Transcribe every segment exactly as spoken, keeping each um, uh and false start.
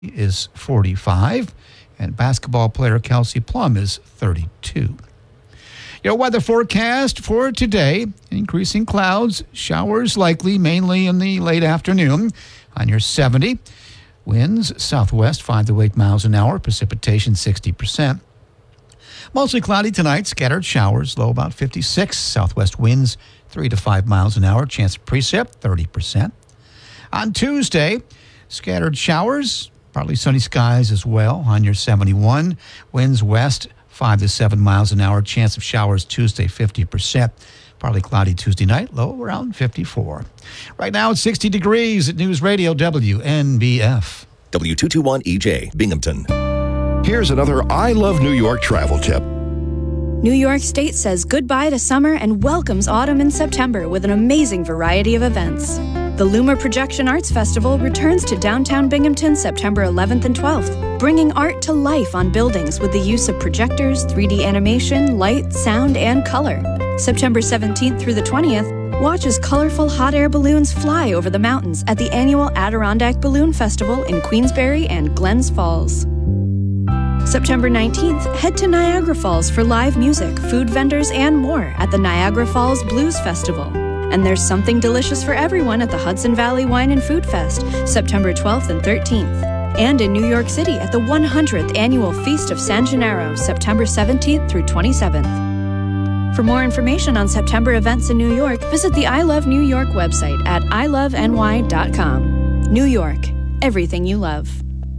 is forty-five, and basketball player Kelsey Plum is thirty-two. Your weather forecast for today: increasing clouds, showers likely mainly in the late afternoon on your seventy. Winds southwest five to eight miles an hour, precipitation sixty percent. Mostly cloudy tonight, scattered showers, low about fifty-six. Southwest winds three to five miles an hour, chance of precip thirty percent. On Tuesday, scattered showers, partly sunny skies as well on your seventy-one. Winds west five to seven miles an hour, chance of showers Tuesday fifty percent. Partly cloudy Tuesday night, low around fifty-four. Right now it's sixty degrees at News Radio W N B F. W two twenty-one E J, Binghamton. Here's another I Love New York travel tip. New York State says goodbye to summer and welcomes autumn in September with an amazing variety of events. The Luma Projection Arts Festival returns to downtown Binghamton September eleventh and twelfth, bringing art to life on buildings with the use of projectors, three D animation, light, sound, and color. September seventeenth through the twentieth, watch as colorful hot air balloons fly over the mountains at the annual Adirondack Balloon Festival in Queensbury and Glens Falls. September nineteenth, head to Niagara Falls for live music, food vendors, and more at the Niagara Falls Blues Festival. And there's something delicious for everyone at the Hudson Valley Wine and Food Fest, September twelfth and thirteenth. And in New York City at the one hundredth Annual Feast of San Gennaro, September seventeenth through twenty-seventh. For more information on September events in New York, visit the I Love New York website at i love n y dot com. New York, everything you love.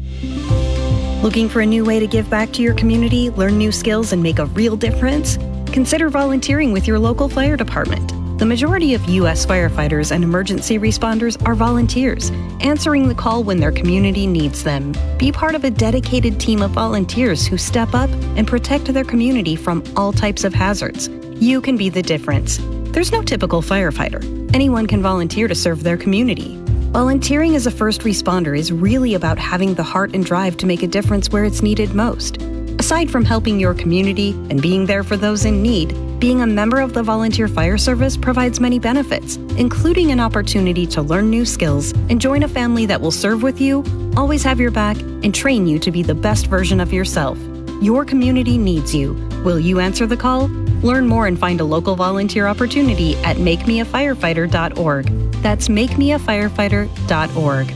Looking for a new way to give back to your community, learn new skills, and make a real difference? Consider volunteering with your local fire department. The majority of U S firefighters and emergency responders are volunteers, answering the call when their community needs them. Be part of a dedicated team of volunteers who step up and protect their community from all types of hazards. You can be the difference. There's no typical firefighter. Anyone can volunteer to serve their community. Volunteering as a first responder is really about having the heart and drive to make a difference where it's needed most. Aside from helping your community and being there for those in need, being a member of the Volunteer Fire Service provides many benefits, including an opportunity to learn new skills and join a family that will serve with you, always have your back, and train you to be the best version of yourself. Your community needs you. Will you answer the call? Learn more and find a local volunteer opportunity at make me a firefighter dot org. That's make me a firefighter dot org.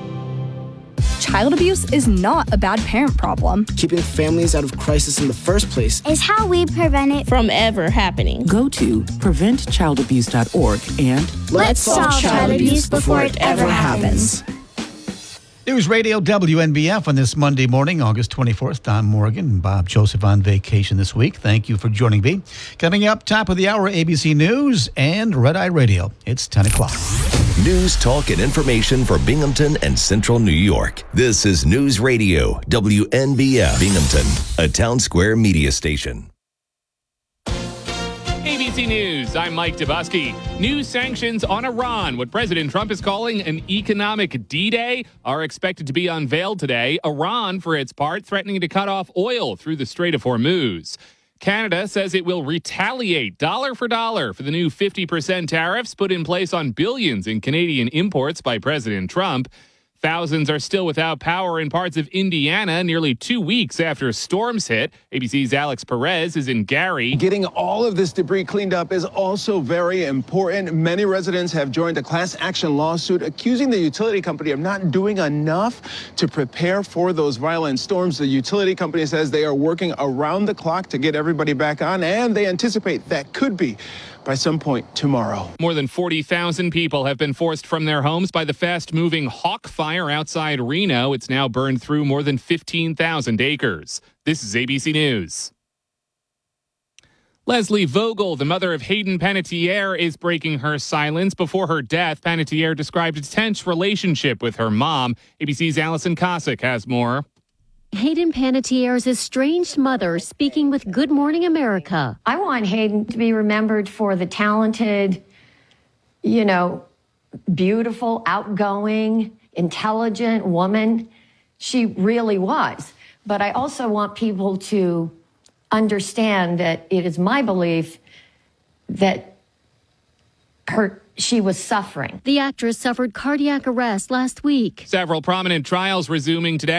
Child abuse is not a bad parent problem. Keeping families out of crisis in the first place is how we prevent it from ever happening. Go to prevent child abuse dot org and let's solve child abuse before it ever happens. News Radio W N B F on this Monday morning, August twenty-fourth. Don Morgan and Bob Joseph on vacation this week. Thank you for joining me. Coming up, top of the hour, A B C News and Red Eye Radio. It's ten o'clock. News, talk, and information for Binghamton and Central New York. This is News Radio W N B F Binghamton, a Town Square media station. A B C News, I'm Mike Dubusky. New sanctions on Iran, what President Trump is calling an economic D-Day, are expected to be unveiled today. Iran, for its part, threatening to cut off oil through the Strait of Hormuz. Canada says it will retaliate dollar for dollar for the new fifty percent tariffs put in place on billions in Canadian imports by President Trump. Thousands are still without power in parts of Indiana nearly two weeks after storms hit. A B C's Alex Perez is in Gary. Getting all of this debris cleaned up is also very important. Many residents have joined a class action lawsuit accusing the utility company of not doing enough to prepare for those violent storms. The utility company says they are working around the clock to get everybody back on, and they anticipate that could be by some point tomorrow. More than forty thousand people have been forced from their homes by the fast-moving Hawk Fire outside Reno. It's now burned through more than fifteen thousand acres. This is A B C News. Leslie Vogel, the mother of Hayden Panettiere, is breaking her silence. Before her death, Panettiere described a tense relationship with her mom. A B C's Allison Cossack has more. Hayden Panettiere's estranged mother speaking with Good Morning America. I want Hayden to be remembered for the talented, you know, beautiful, outgoing, intelligent woman she really was. But I also want people to understand that it is my belief that her she was suffering. The actress suffered cardiac arrest last week. Several prominent trials resuming today.